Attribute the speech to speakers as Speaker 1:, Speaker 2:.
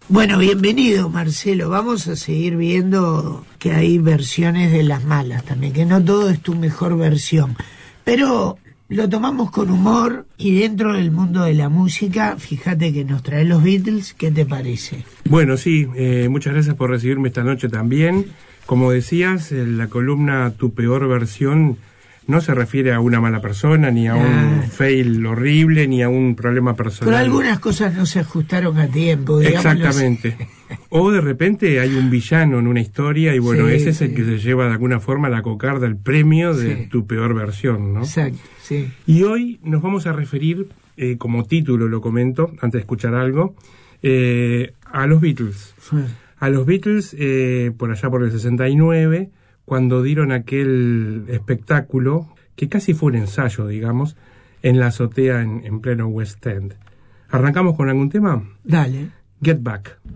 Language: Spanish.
Speaker 1: Bueno, bienvenido Marcelo. Vamos a seguir viendo que hay versiones de las malas también, que no todo es tu mejor versión. Pero lo tomamos con humor y dentro del mundo de la música, fíjate que nos trae los Beatles. ¿Qué te parece?
Speaker 2: Bueno, sí, muchas gracias por recibirme esta noche también. Como decías, la columna Tu Peor Versión no se refiere a una mala persona, ni a un fail horrible, ni a un problema personal.
Speaker 1: Pero algunas cosas no se ajustaron a tiempo, digámoslo.
Speaker 2: Exactamente. O de repente hay un villano en una historia y bueno, ese es el que se lleva de alguna forma la cocarda, el premio de Tu Peor Versión, ¿no?
Speaker 1: Exacto, sí.
Speaker 2: Y hoy nos vamos a referir, como título lo comento, antes de escuchar algo, a los Beatles. A los Beatles, por allá por el 69, cuando dieron aquel espectáculo, que casi fue un ensayo, digamos, en la azotea en pleno West End. ¿Arrancamos con algún tema?
Speaker 1: Dale.
Speaker 2: Get Back.